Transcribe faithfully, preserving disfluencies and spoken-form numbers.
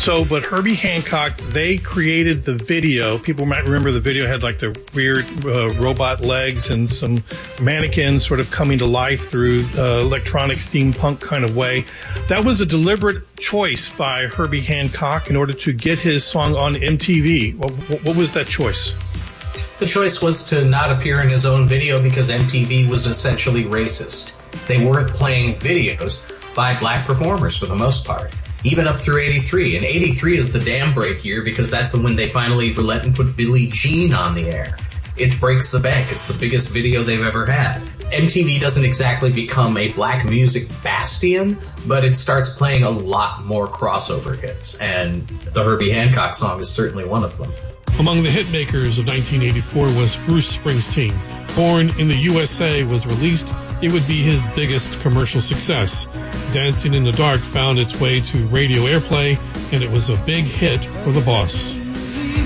So, but Herbie Hancock, they created the video. People might remember the video had like the weird uh, robot legs and some mannequins sort of coming to life through uh, electronic steampunk kind of way. That was a deliberate choice by Herbie Hancock in order to get his song on M T V. What, what was that choice? The choice was to not appear in his own video because M T V was essentially racist. They weren't playing videos by black performers for the most part. Even up through eighty-three. And eighty-three is the dam break year because that's when they finally let and put Billie Jean on the air. It breaks the bank. It's the biggest video they've ever had. M T V doesn't exactly become a black music bastion, but it starts playing a lot more crossover hits. And the Herbie Hancock song is certainly one of them. Among the hitmakers of nineteen eighty-four was Bruce Springsteen. Born in the U S A was released. It would be his biggest commercial success. Dancing in the Dark found its way to radio airplay, and it was a big hit for the boss.